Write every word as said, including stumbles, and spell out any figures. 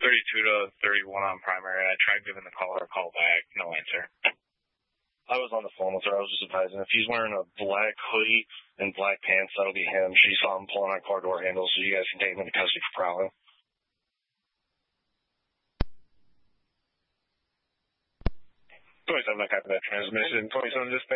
thirty-two to thirty-one on primary. I tried giving the caller a call back. No answer. I was on the phone with her. I was just advising. If he's wearing a black hoodie and black pants, that'll be him. She saw him pulling on car door handles, so you guys can take him into custody for prowling. twenty-seven, I got that transmission. twenty-seven, dispatch.